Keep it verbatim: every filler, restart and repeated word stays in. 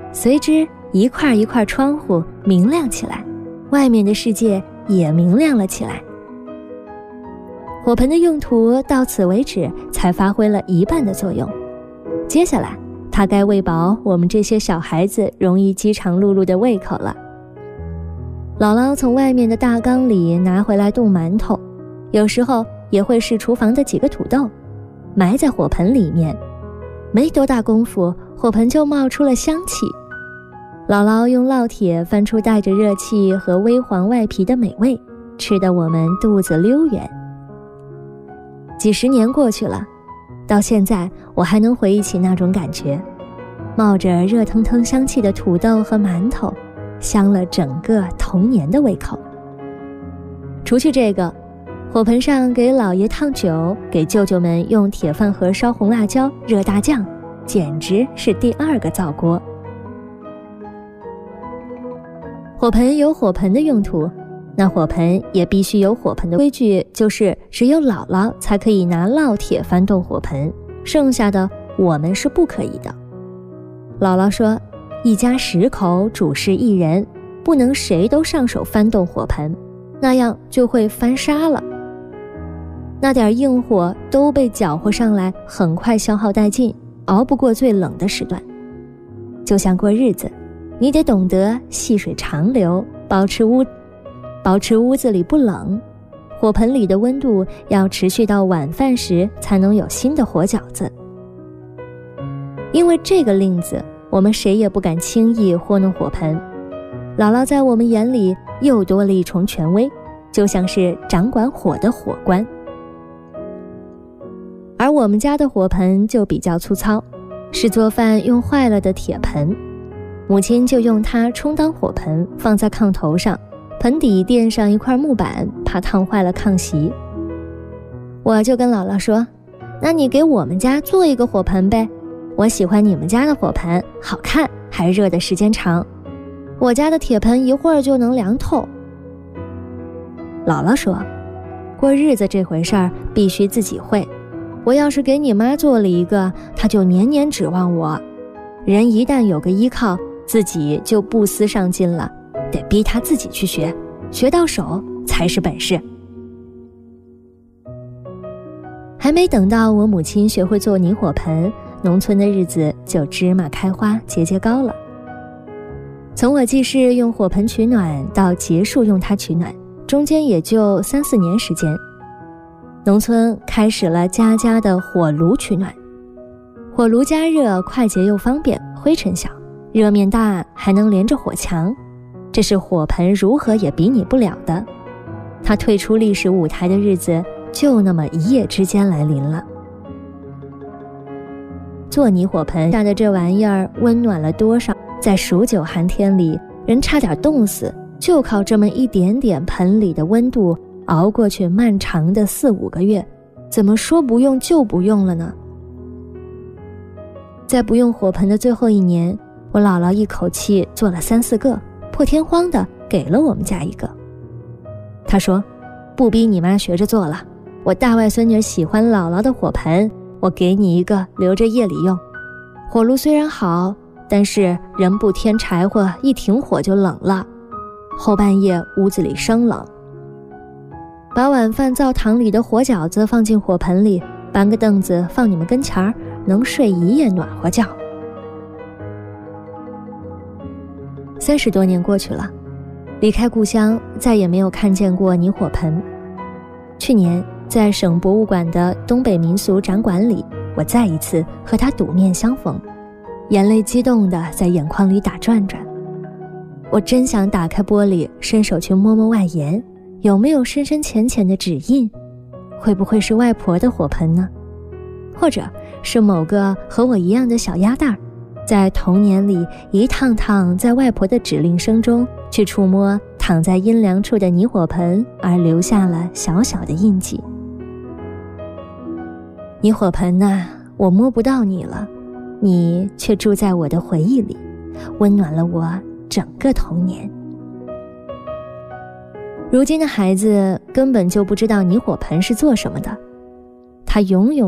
随之一块一块窗户明亮起来，外面的世界也明亮了起来。火盆的用途到此为止才发挥了一半的作用，接下来它该喂饱我们这些小孩子容易饥肠辘辘的胃口了。姥姥从外面的大缸里拿回来冻馒头，有时候也会是厨房的几个土豆，埋在火盆里面。没多大功夫，火盆就冒出了香气。姥姥用烙铁翻出带着热气和微黄外皮的美味，吃得我们肚子溜圆。几十年过去了，到现在我还能回忆起那种感觉，冒着热腾腾香气的土豆和馒头，香了整个童年的胃口。除去这个，火盆上给姥爷烫酒，给舅舅们用铁饭盒烧红辣椒、热大酱，简直是第二个灶锅。火盆有火盆的用途，那火盆也必须有火盆的规矩，就是只有姥姥才可以拿烙铁翻动火盆，剩下的我们是不可以的。姥姥说，一家十口主事一人，不能谁都上手翻动火盆，那样就会翻沙了。那点硬火都被搅和上来，很快消耗殆尽，熬不过最冷的时段。就像过日子，你得懂得细水长流，保持屋保持屋子里不冷，火盆里的温度要持续到晚饭时才能有新的火饺子。因为这个令子，我们谁也不敢轻易糊弄火盆。姥姥在我们眼里又多了一重权威，就像是掌管火的火官。而我们家的火盆就比较粗糙，是做饭用坏了的铁盆，母亲就用它充当火盆，放在炕头上，盆底垫上一块木板，怕烫坏了炕席。我就跟姥姥说，那你给我们家做一个火盆呗，我喜欢你们家的火盆，好看还热的时间长，我家的铁盆一会儿就能凉透。姥姥说，过日子这回事儿必须自己会，我要是给你妈做了一个，她就年年指望我。人一旦有个依靠，自己就不思上进了，得逼她自己去学，学到手才是本事。还没等到我母亲学会做泥火盆，农村的日子就芝麻开花节节高了。从我记事用火盆取暖到结束用它取暖，中间也就三四年时间。农村开始了家家的火炉取暖，火炉加热快捷又方便，灰尘小，热面大，还能连着火墙，这是火盆如何也比拟不了的。它退出历史舞台的日子就那么一夜之间来临了。做泥火盆下的这玩意儿温暖了多少，在数九寒天里人差点冻死，就靠这么一点点盆里的温度熬过去漫长的四五个月，怎么说不用就不用了呢？在不用火盆的最后一年，我姥姥一口气做了三四个，破天荒的给了我们家一个。她说，不逼你妈学着做了，我大外孙女喜欢姥姥的火盆，我给你一个留着夜里用。火炉虽然好，但是人不添柴火，一停火就冷了，后半夜屋子里生冷。把晚饭灶堂里的火饺子放进火盆里，搬个凳子放你们跟前儿，能睡一夜暖和觉。三十多年过去了，离开故乡，再也没有看见过泥火盆。去年在省博物馆的东北民俗展馆里，我再一次和他睹面相逢，眼泪激动地在眼眶里打转转。我真想打开玻璃，伸手去摸摸外沿，有没有深深浅浅的指印？会不会是外婆的火盆呢？或者是某个和我一样的小鸭蛋儿，在童年里一趟趟在外婆的指令声中去触摸躺在阴凉处的泥火盆，而留下了小小的印记。泥火盆啊，我摸不到你了，你却住在我的回忆里，温暖了我整个童年。如今的孩子根本就不知道泥火盆是做什么的，他永远